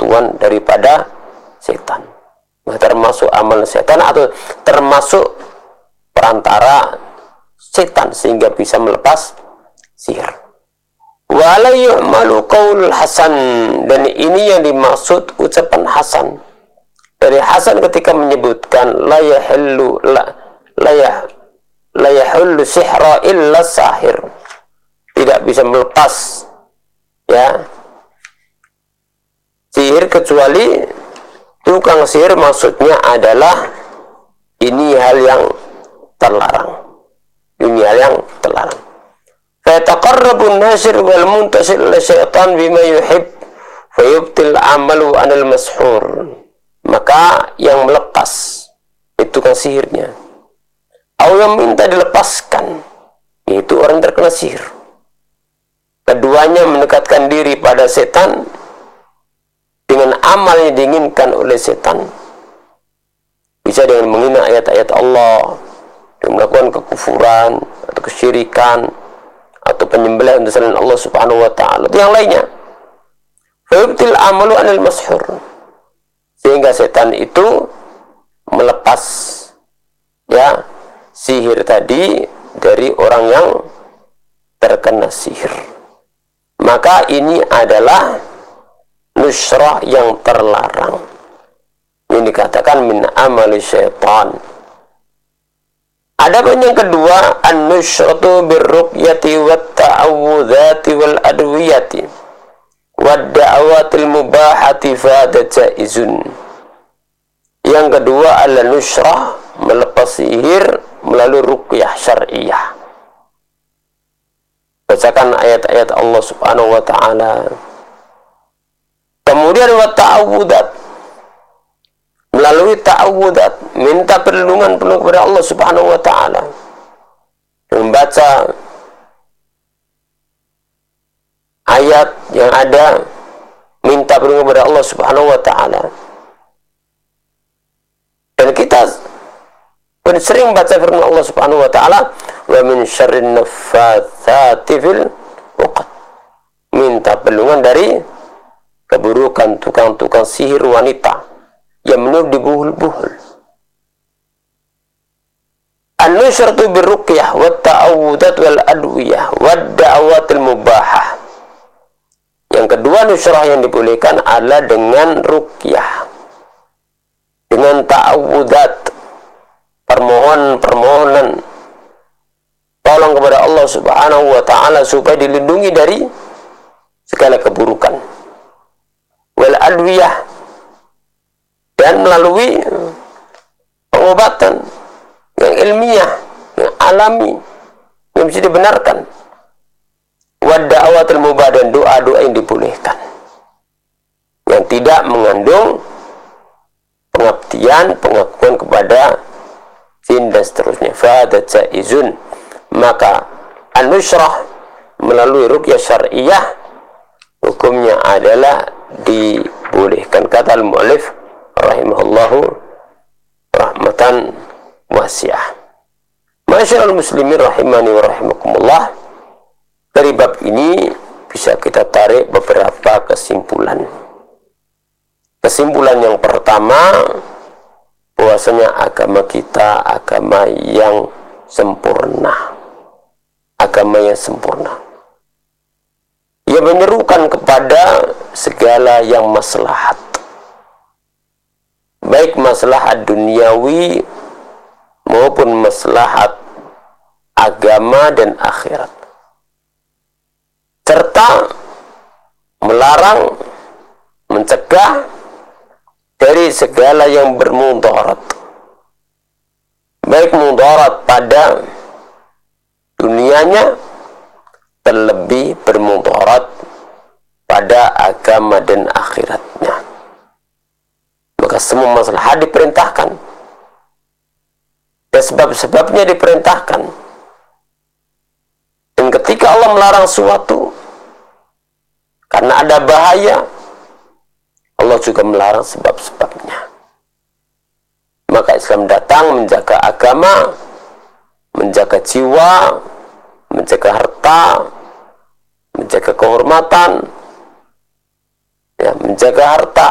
bantuan daripada setan. Termasuk amal setan atau termasuk perantara setan sehingga bisa melepas sihir. Wala yu'malu qaulul Hasan, dan ini yang dimaksud ucapan Hasan. Dari Hasan ketika menyebutkan la yahullu sihra illa sahir, tidak bisa melepas ya sihir kecuali tukang sihir. Maksudnya adalah ini hal yang terlarang. Ini hal yang terlarang. Fataqarrabu an-nasir wal muntasir li syaitan bima yuhib fayubtil amalu anil mashur. Maka yang melepas itu kan sihirnya, atau yang minta dilepaskan yaitu orang terkena sihir. Keduanya mendekatkan diri pada setan dengan amal yang diinginkan oleh setan. Bisa dengan menghina ayat-ayat Allah, dengan melakukan kekufuran atau kesyirikan atau penyembelihan untuk selain Allah Subhanahu wa taala, itu yang lainnya. Fayubtil amalu anil mashur, sehingga setan itu melepas ya sihir tadi dari orang yang terkena sihir. Maka ini adalah nusrah yang terlarang. Ini dikatakan min amali syaitan. Adapun yang kedua, an-nusratu birruqyati wat ta'awudzati wal adwiyati wad da'awatil mubahati fada jaizun. Yang kedua adalah nusrah, melepas sihir melalui ruqyah syar'iyah. Bacakan ayat-ayat Allah Subhanahu wa taala. Kemudian wat ta'awudzat, melalui ta'awudzat, minta perlindungan kepada Allah Subhanahu wa taala, membaca ayat yang ada minta perlindungan kepada Allah Subhanahu wa taala. Dan kita pun sering baca firman Allah Subhanahu wa taala, wa min syarrin naffatsati fil 'uqad, minta perlindungan dari keburukan tukang-tukang sihir wanita yang meniup di buhul-buhul. An-nusratu birruqyah wat ta'awudzat wal adwiyah wad da'awatil mubahah. Yang kedua nusrah yang dibolehkan adalah dengan ruqyah, dengan ta'awudzat, permohonan tolong kepada Allah Subhanahu wa taala supaya dilindungi dari segala keburukan. Wal adwiyah, dan melalui pengobatan yang ilmiah, yang alami, yang bisa dibenarkan. Wad da'awatil mubah, dan doa-doa yang dibolehkan, yang tidak mengandung pengabdian, pengakuan kepada jin dan seterusnya. Fada jaizun, maka an-nusrah melalui ruqyah syar'iyah hukumnya adalah dibolehkan. Kata al-mu'allif rahimahullahu rahmatan wasi'ah. Masyaallah muslimin rahimani wa rahimakumullah. Dari bab ini bisa kita tarik beberapa kesimpulan. Kesimpulan yang pertama, bahwasanya agama kita agama yang sempurna. Agama yang sempurna. Ia menyerukan kepada segala yang maslahat, baik maslahat duniawi maupun maslahat agama dan akhirat, serta melarang, mencegah dari segala yang bermudarat, baik mudarat pada dunianya, terlebih bermudarat pada agama dan akhiratnya. Maka semua masalah diperintahkan dan sebab-sebabnya diperintahkan. Dan ketika Allah melarang suatu karena ada bahaya, Allah juga melarang sebab-sebabnya. Maka Islam datang menjaga agama, menjaga jiwa, menjaga harta, menjaga kehormatan, ya, menjaga harta